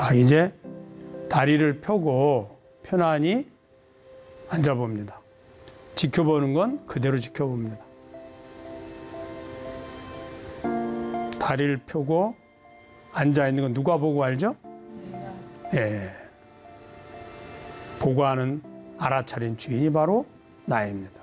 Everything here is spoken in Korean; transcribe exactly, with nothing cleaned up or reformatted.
자, 이제 다리를 펴고 편안히 앉아봅니다. 지켜보는 건 그대로 지켜봅니다. 다리를 펴고 앉아있는 건 누가 보고 알죠? 예. 보고 하는 알아차린 주인이 바로 나입니다.